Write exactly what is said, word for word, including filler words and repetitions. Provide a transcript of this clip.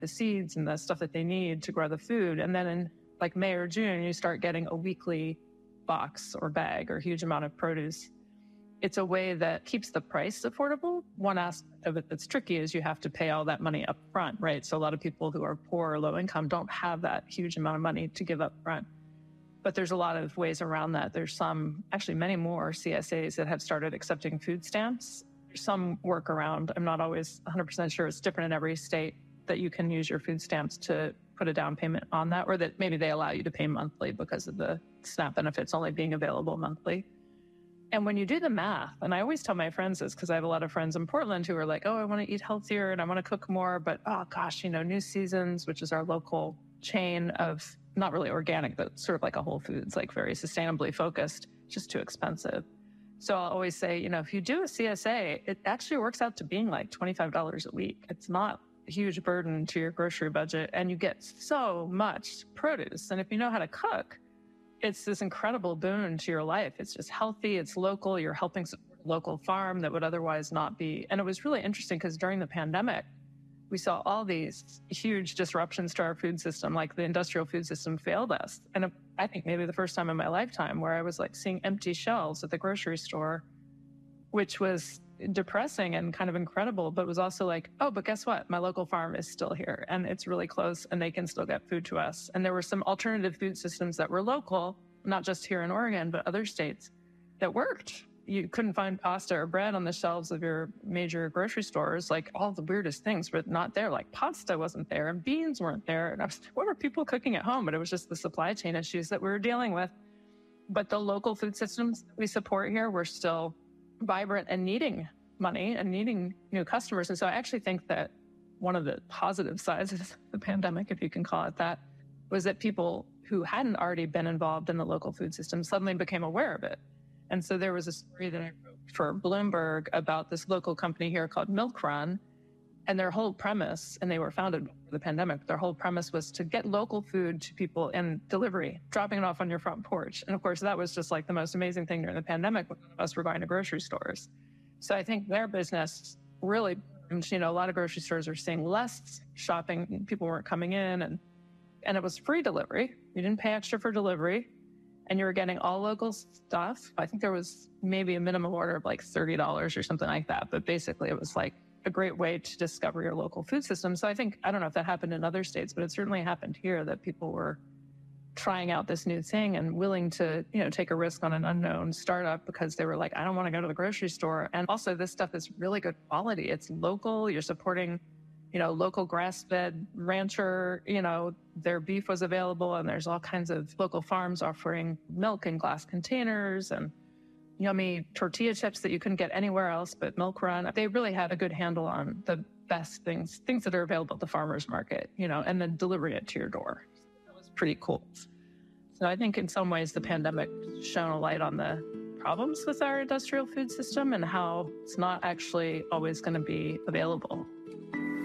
the seeds and the stuff that they need to grow the food. And then in like May or June, you start getting a weekly box or bag or huge amount of produce. It's a way that keeps the price affordable. One aspect of it that's tricky is you have to pay all that money up front, right? So a lot of people who are poor or low income don't have that huge amount of money to give up front. But there's a lot of ways around that. There's some, actually many more C S As that have started accepting food stamps. There's some workaround. I'm not always one hundred percent sure. It's different in every state that you can use your food stamps to put a down payment on that, or that maybe they allow you to pay monthly because of the SNAP benefits only being available monthly. And when you do the math, and I always tell my friends this because I have a lot of friends in Portland who are like, oh, I want to eat healthier and I want to cook more, but oh gosh, you know, New Seasons, which is our local chain of not really organic, but sort of like a Whole Foods, like very sustainably focused, just too expensive. So I'll always say, you know, if you do a C S A, it actually works out to being like twenty-five dollars a week. It's not a huge burden to your grocery budget, and you get so much produce. And if you know how to cook, it's this incredible boon to your life. It's just healthy, it's local, you're helping support a local farm that would otherwise not be. And it was really interesting because during the pandemic, we saw all these huge disruptions to our food system, like the industrial food system failed us. And I think maybe the first time in my lifetime where I was like seeing empty shelves at the grocery store, which was depressing and kind of incredible, but was also like, oh, but guess what? My local farm is still here and it's really close and they can still get food to us. And there were some alternative food systems that were local, not just here in Oregon, but other states that worked. You couldn't find pasta or bread on the shelves of your major grocery stores, like all the weirdest things were not there. Like pasta wasn't there and beans weren't there. And I was, what were people cooking at home? But it was just the supply chain issues that we were dealing with. But the local food systems we support here were still vibrant and needing money and needing new customers. And so I actually think that one of the positive sides of the pandemic, if you can call it that, was that people who hadn't already been involved in the local food system suddenly became aware of it. And so there was a story that I wrote for Bloomberg about this local company here called Milk Run. And their whole premise, and they were founded before the pandemic, their whole premise was to get local food to people in delivery, dropping it off on your front porch. And of course, that was just like the most amazing thing during the pandemic when none of us were going to grocery stores. So I think their business really, you know, a lot of grocery stores are seeing less shopping. People weren't coming in and, and it was free delivery. You didn't pay extra for delivery and you were getting all local stuff. I think there was maybe a minimum order of like thirty dollars or something like that. But basically it was like a great way to discover your local food system. So I think, I don't know if that happened in other states, but it certainly happened here that people were trying out this new thing and willing to, you know, take a risk on an unknown startup because they were like, I don't want to go to the grocery store. And also this stuff is really good quality. It's local. You're supporting, you know, local grass-fed rancher, you know, their beef was available and there's all kinds of local farms offering milk in glass containers and yummy tortilla chips that you couldn't get anywhere else but Milk Run. They really had a good handle on the best things, things that are available at the farmer's market, you know, and then delivering it to your door. That was pretty cool. So I think in some ways the pandemic shone a light on the problems with our industrial food system and how it's not actually always going to be available.